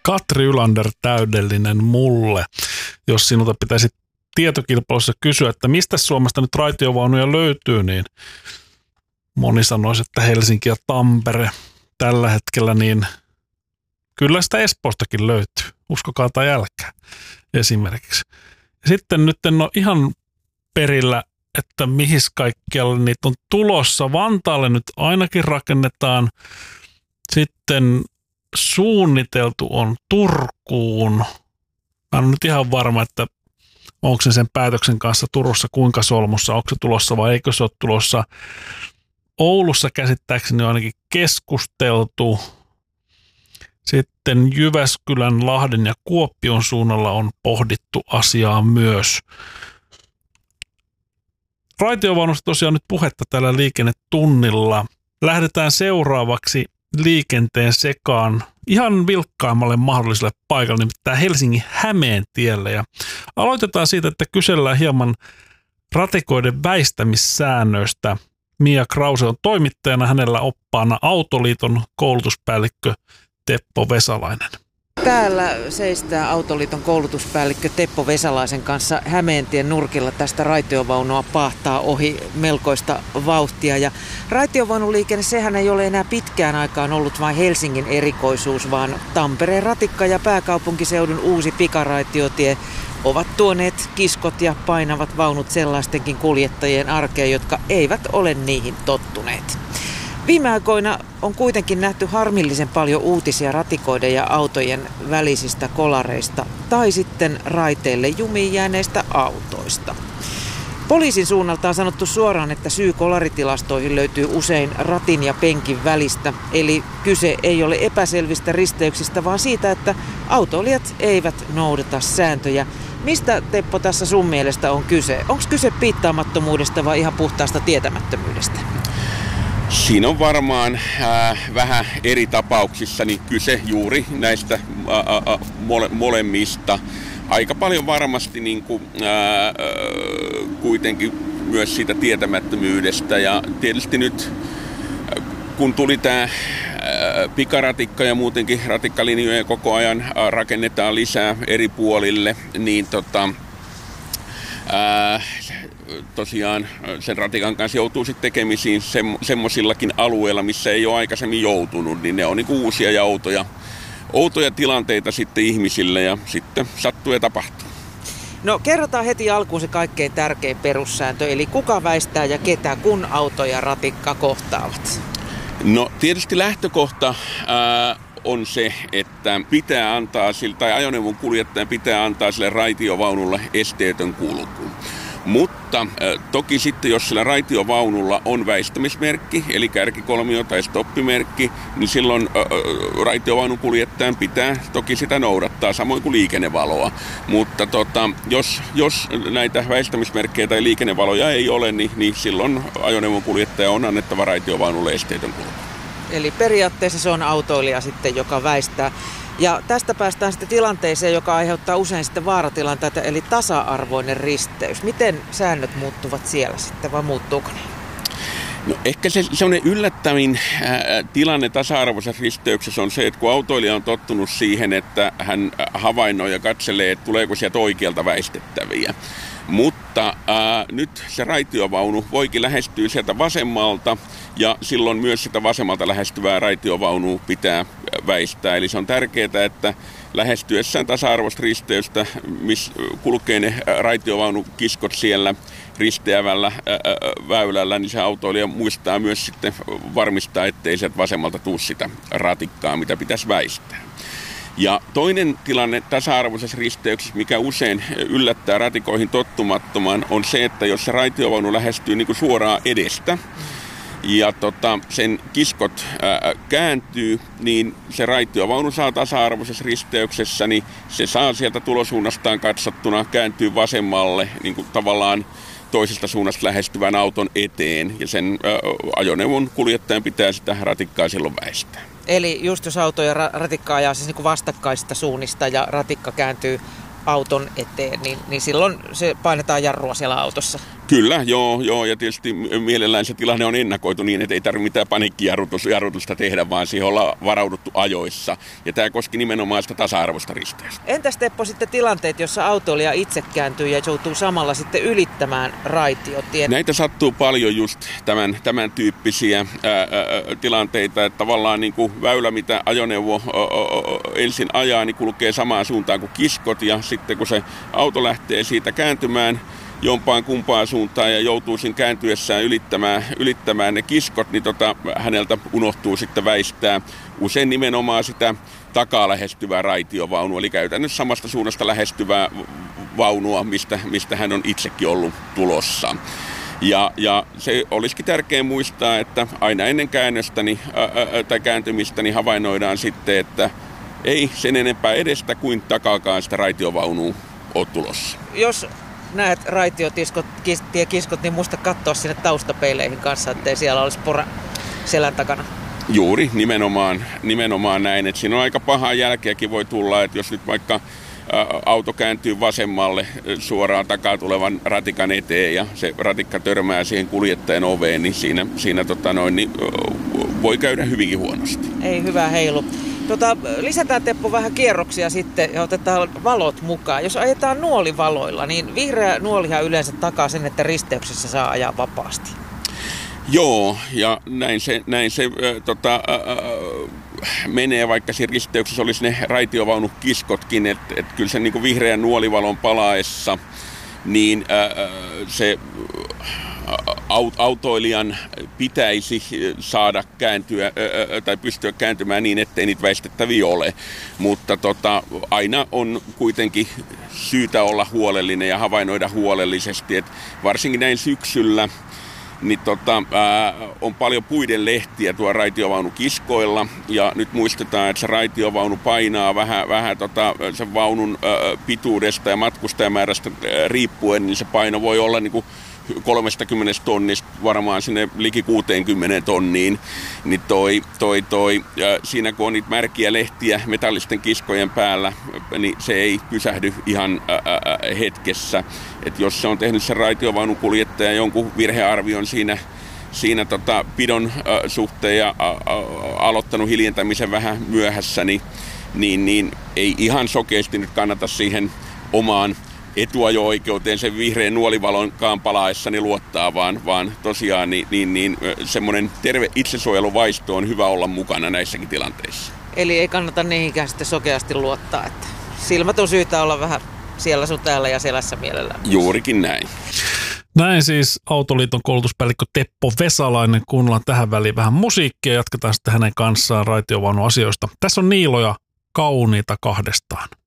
Katri Ylander, täydellinen mulle. Jos sinulta pitäisi tietokilpailussa kysyä, että mistä Suomesta nyt raitiovaunuja löytyy, niin moni sanoisi, että Helsinki ja Tampere tällä hetkellä, niin kyllä sitä Espoostakin löytyy, uskokaa tai älkää esimerkiksi. Sitten nyt en ole ihan perillä, että mihin kaikkialle niitä on tulossa. Vantaalle nyt ainakin rakennetaan. Sitten suunniteltu on Turkuun. Mä en ole nyt ihan varma, että onko se sen päätöksen kanssa Turussa kuinka solmussa, onko se tulossa vai eikö se ole tulossa. Oulussa käsittääkseni on ainakin keskusteltu. Sitten Jyväskylän, Lahden ja Kuopion suunnalla on pohdittu asiaa myös. Raitiovaunusta tosiaan nyt puhetta tällä liikennetunnilla. Lähdetään seuraavaksi liikenteen sekaan ihan vilkkaimmalle mahdolliselle paikalle, nimittäin Helsingin Hämeentielle. Ja aloitetaan siitä, että kysellään hieman ratikoiden väistämissäännöistä. Mia Krause on toimittajana, hänellä oppaana Autoliiton koulutuspäällikkö Teppo Vesalainen. Täällä seistää Autoliiton koulutuspäällikkö Teppo Vesalaisen kanssa Hämeentien nurkilla. Tästä raitiovaunua paahtaa ohi melkoista vauhtia. Ja raitiovaunuliikenne, sehän ei ole enää pitkään aikaan ollut vain Helsingin erikoisuus, vaan Tampereen ratikka ja pääkaupunkiseudun uusi pikaraitiotie ovat tuoneet kiskot ja painavat vaunut sellaistenkin kuljettajien arkeen, jotka eivät ole niihin tottuneet. Viime aikoina on kuitenkin nähty harmillisen paljon uutisia ratikoiden ja autojen välisistä kolareista tai sitten raiteille jumiin jääneistä autoista. Poliisin suunnalta on sanottu suoraan, että syy kolaritilastoihin löytyy usein ratin ja penkin välistä. Eli kyse ei ole epäselvistä risteyksistä, vaan siitä, että autoilijat eivät noudata sääntöjä. Mistä, Teppo, tässä sun mielestä on kyse? Onko kyse piittaamattomuudesta vai ihan puhtaasta tietämättömyydestä? Siinä on varmaan vähän eri tapauksissa niin kyse juuri näistä molemmista. Aika paljon varmasti niin kuin, kuitenkin myös siitä tietämättömyydestä. Ja tietysti nyt kun tuli tämä pikaratikka ja muutenkin ratikkalinjoja koko ajan rakennetaan lisää eri puolille, niin tosiaan sen ratikan kanssa joutuu sitten tekemisiin semmoisillakin alueilla, missä ei ole aikaisemmin joutunut, niin ne on niinku uusia ja outoja tilanteita sitten ihmisille ja sitten sattuu ja tapahtuu. No kerrotaan heti alkuun se kaikkein tärkein perussääntö, eli kuka väistää ja ketä, kun auto ja ratikka kohtaavat? No tietysti lähtökohta on se, että pitää antaa tai ajoneuvon kuljettajan pitää antaa sille raitiovaunulle esteetön kulku. Mutta toki sitten, jos sillä raitiovaunulla on väistämismerkki, eli kärkikolmio tai stoppimerkki, niin silloin raitiovaunun kuljettajan pitää toki sitä noudattaa, samoin kuin liikennevaloa. Mutta jos näitä väistämismerkkejä tai liikennevaloja ei ole, niin silloin ajoneuvon kuljettaja on annettava raitiovaunulle esteetön kulku. Eli periaatteessa se on autoilija sitten, joka väistää. Ja tästä päästään sitten tilanteeseen, joka aiheuttaa usein sitten vaaratilanteita, eli tasa-arvoinen risteys. Miten säännöt muuttuvat siellä sitten, vai muuttuuko ne? No ehkä se sellainen yllättävin tilanne tasa-arvoisessa risteyksessä on se, että kun autoilija on tottunut siihen, että hän havainnoi ja katselee, että tuleeko sieltä oikealta väistettäviä. Mutta nyt se raitiovaunu voikin lähestyä sieltä vasemmalta ja silloin myös sitä vasemmalta lähestyvää raitiovaunua pitää väistää. Eli se on tärkeää, että lähestyessään tasa-arvoista risteystä, missä kulkee ne raitiovaunukiskot siellä risteävällä väylällä, niin se autoilija muistaa myös sitten varmistaa, ettei sieltä vasemmalta tule sitä ratikkaa, mitä pitäisi väistää. Ja toinen tilanne tasa-arvoisessa risteyksessä, mikä usein yllättää ratikoihin tottumattoman, on se, että jos se raitiovaunu lähestyy niin kuin suoraan edestä ja sen kiskot kääntyy, niin se raitiovaunu saa tasa-arvoisessa risteyksessä, niin se saa sieltä tulosuunnastaan katsottuna kääntyy vasemmalle niin kuin tavallaan toisesta suunnasta lähestyvän auton eteen, ja sen ajoneuvon kuljettajan pitää sitä ratikkaa silloin väistää. Eli just jos auto ja ratikka ajaa siis niin kuin vastakkaisista suunnista ja ratikka kääntyy auton eteen, niin silloin se painetaan jarrua siellä autossa. Kyllä, joo, ja tietysti mielellään se tilanne on ennakoitu niin, että ei tarvitse mitään paniikkijarrutusta tehdä, vaan siihen ollaan varauduttu ajoissa. Ja tämä koski nimenomaan sitä tasa-arvoista risteystä. Entäs Teppo sitten tilanteet, jossa autoilija itse kääntyy ja joutuu samalla sitten ylittämään raitiotien? Näitä sattuu paljon just tämän tyyppisiä tilanteita, että tavallaan niin kuin väylä, mitä ajoneuvo ensin ajaa, niin kulkee samaan suuntaan kuin kiskot, ja sitten kun se auto lähtee siitä kääntymään jompaan kumpaan suuntaan ja joutuu siinä kääntyessään ylittämään ne kiskot, niin häneltä unohtuu sitten väistää usein nimenomaan sitä takaa lähestyvää raitiovaunua, eli käytännössä samasta suunnasta lähestyvää vaunua, mistä hän on itsekin ollut tulossa. Ja se olisikin tärkeää muistaa, että aina ennen käännöstäni tai kääntymistäni havainnoidaan sitten, että ei sen enempää edestä kuin takaakaan sitä raitiovaunua ole tulossa. Jos näet raitiotieskot, niin muista katsoa sinne taustapeileihin kanssa, ettei siellä olisi pora selän takana. Juuri, nimenomaan näin. Että siinä on aika pahaa jälkeäkin voi tulla, että jos nyt vaikka auto kääntyy vasemmalle suoraan takaa tulevan ratikan eteen ja se ratikka törmää siihen kuljettajan oveen, niin siinä niin voi käydä hyvinkin huonosti. Ei hyvä heilu. Lisätään Teppo vähän kierroksia sitten ja otetaan valot mukaan. Jos ajetaan nuolivaloilla, niin vihreä nuolihan yleensä takaa sen, että risteyksessä saa ajaa vapaasti. Joo, ja näin se menee, vaikka siinä risteyksessä olisi ne raitiovaunukiskotkin, että kyllä se niin kuin vihreän nuolivalon palaessa, niin se autoilijan pitäisi saada kääntyä tai pystyä kääntymään niin, ettei niitä väistettäviä ole. Mutta aina on kuitenkin syytä olla huolellinen ja havainnoida huolellisesti, että varsinkin näin syksyllä niin on paljon puiden lehtiä tuo raitiovaunukiskoilla, ja nyt muistetaan, että se raitiovaunu painaa vähän sen vaunun pituudesta ja matkustajamäärästä riippuen, niin se paino voi olla niin kuin 30 tonnista varmaan sinne liki 60 tonniin, niin siinä kun on niitä märkiä lehtiä metallisten kiskojen päällä, niin se ei pysähdy ihan hetkessä. Et jos se on tehnyt sen raitiovaunukuljettaja jonkun virhearvion siinä pidon suhteen ja aloittanut hiljentämisen vähän myöhässä, niin ei ihan sokeasti nyt kannata siihen omaan etuajo-oikeuteen sen vihreän nuolivalonkaan palaessani luottaa, vaan tosiaan niin semmoinen terve itsesuojeluvaisto on hyvä olla mukana näissäkin tilanteissa. Eli ei kannata niihinkään sitten sokeasti luottaa, että silmät on syytä olla vähän siellä sun täällä ja selässä mielellään. Juurikin näin. Näin siis Autoliiton koulutuspäällikkö Teppo Vesalainen. Kuunnellaan tähän väliin vähän musiikkia ja jatketaan sitten hänen kanssaan raitiovaunuasioista. Tässä on Niilo ja Kauniita kahdestaan.